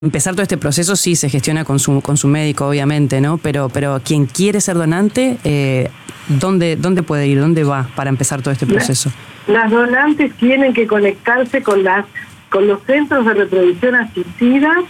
Empezar todo este proceso sí se gestiona con su médico, obviamente, ¿no? Pero quien quiere ser donante, ¿dónde puede ir? ¿Dónde va para empezar todo este proceso? Las donantes tienen que conectarse con los centros de reproducción asistida